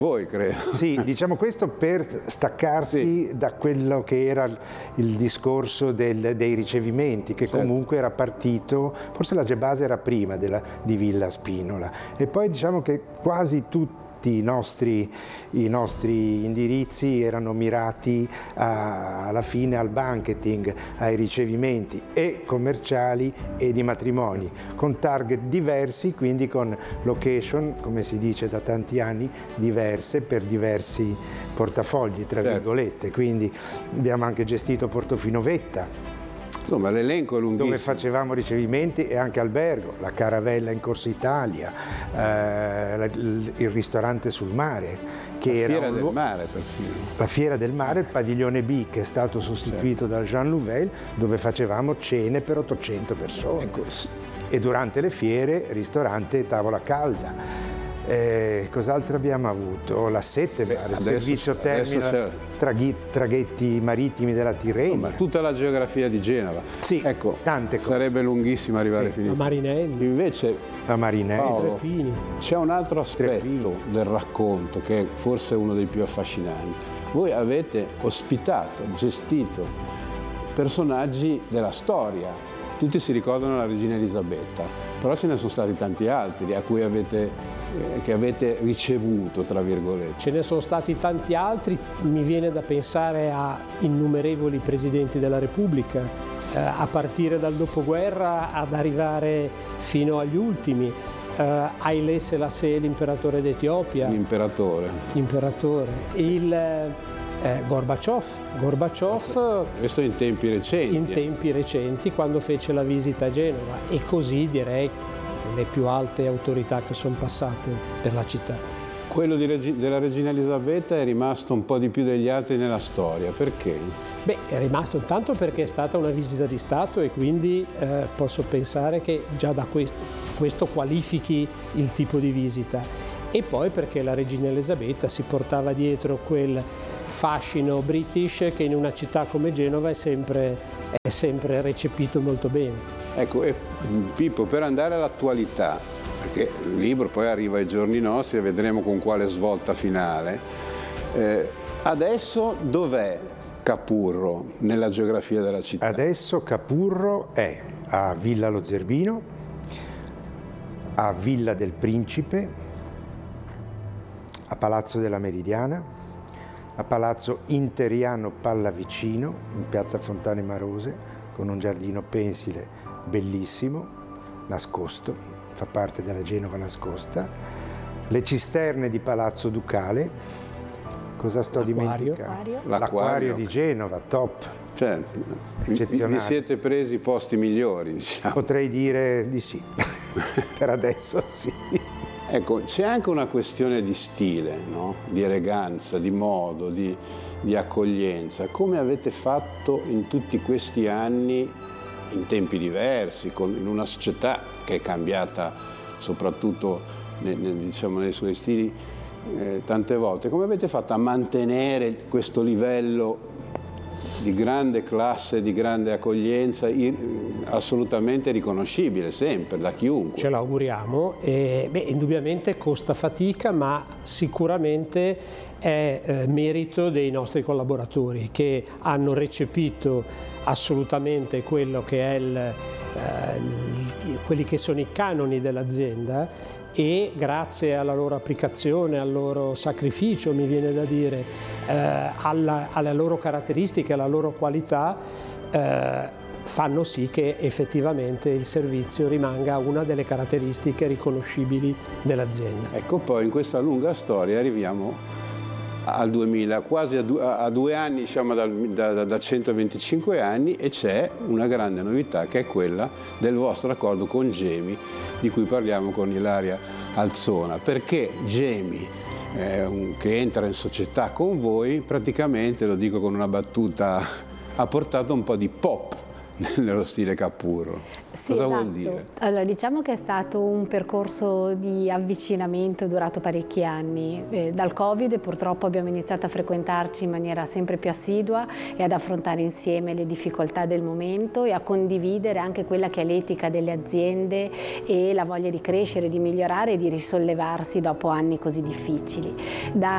voi, credo. Sì, diciamo questo per staccarsi da quello che era il discorso dei ricevimenti, che comunque era partito, forse la Gebase era prima di Villa Spinola, e poi diciamo che quasi tutti i nostri indirizzi erano mirati alla fine al banqueting, ai ricevimenti e commerciali e di matrimoni, con target diversi, quindi con location, come si dice da tanti anni, diverse per diversi portafogli, tra virgolette. Quindi abbiamo anche gestito Portofino Vetta, insomma, l'elenco è lunghissimo, dove facevamo ricevimenti e anche albergo, la Caravella in Corsa Italia, il ristorante sul mare, che la Fiera del Mare perfino. La Fiera del Mare, il Padiglione B, che è stato sostituito da Jean Louvel, dove facevamo cene per 800 persone. Ecco. E durante le fiere, ristorante e tavola calda. Cos'altro abbiamo avuto? La Sette Mare, il servizio terminal, traghetti marittimi della Tirrenia. Tutta la geografia di Genova. Sì, ecco, tante cose. Sarebbe lunghissimo arrivare a finire. La Marinelli. Invece, la Marinelli, c'è un altro aspetto del racconto che è forse uno dei più affascinanti. Voi avete ospitato, gestito personaggi della storia. Tutti si ricordano la regina Elisabetta, però ce ne sono stati tanti altri a cui che avete ricevuto, tra virgolette. Ce ne sono stati tanti altri, mi viene da pensare a innumerevoli presidenti della Repubblica, a partire dal dopoguerra ad arrivare fino agli ultimi. Haile Selassie, l'imperatore d'Etiopia. L'imperatore. Gorbaciov. Questo in tempi recenti. In tempi recenti, quando fece la visita a Genova, e così direi le più alte autorità che sono passate per la città. Quello della regina Elisabetta è rimasto un po' di più degli altri nella storia, perché? Beh, è rimasto intanto perché è stata una visita di Stato, e quindi posso pensare che già da questo qualifichi il tipo di visita, e poi perché la regina Elisabetta si portava dietro quel fascino british che in una città come Genova è sempre recepito molto bene. Ecco, e Pippo, per andare all'attualità, perché il libro poi arriva ai giorni nostri e vedremo con quale svolta finale, adesso dov'è Capurro nella geografia della città? Adesso Capurro è a Villa Lo Zerbino, a Villa del Principe, a Palazzo della Meridiana, a Palazzo Interiano Pallavicino, in piazza Fontane Marose, con un giardino pensile bellissimo, nascosto, fa parte della Genova nascosta, le cisterne di Palazzo Ducale, cosa sto dimenticando? L'acquario di Genova, top, certo. Eccezionale. Vi siete presi posti migliori, diciamo. Potrei dire di sì, per adesso sì. Ecco, c'è anche una questione di stile, no? Di eleganza, di modo, di accoglienza. Come avete fatto in tutti questi anni, in tempi diversi, in una società che è cambiata soprattutto diciamo, nei suoi stili tante volte, come avete fatto a mantenere questo livello di grande classe, di grande accoglienza, assolutamente riconoscibile sempre da chiunque? Ce l'auguriamo, indubbiamente costa fatica, ma sicuramente è merito dei nostri collaboratori, che hanno recepito assolutamente quello che è quelli che sono i canoni dell'azienda, e grazie alla loro applicazione, al loro sacrificio, mi viene da dire, alle loro caratteristiche, alla loro qualità, fanno sì che effettivamente il servizio rimanga una delle caratteristiche riconoscibili dell'azienda. Ecco, poi in questa lunga storia arriviamo al 2000, quasi a 2 anni, diciamo, da 125 anni, e c'è una grande novità, che è quella del vostro accordo con Gemi, di cui parliamo con Ilaria Alzona, perché Gemi, che entra in società con voi, praticamente, lo dico con una battuta, ha portato un po' di pop nello stile Capurro. Sì, cosa esatto. vuol dire? Allora, diciamo che è stato un percorso di avvicinamento durato parecchi anni. Dal Covid purtroppo abbiamo iniziato a frequentarci in maniera sempre più assidua e ad affrontare insieme le difficoltà del momento e a condividere anche quella che è l'etica delle aziende e la voglia di crescere, di migliorare e di risollevarsi dopo anni così difficili.